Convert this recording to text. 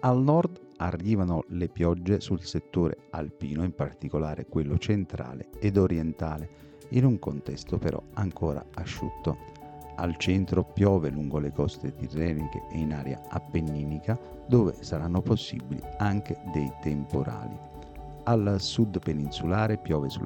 Al nord arrivano le piogge sul settore alpino, in particolare quello centrale ed orientale, in un contesto però ancora asciutto. Al centro piove lungo le coste tirreniche e in area appenninica, dove saranno possibili anche dei temporali. Al sud peninsulare piove sulle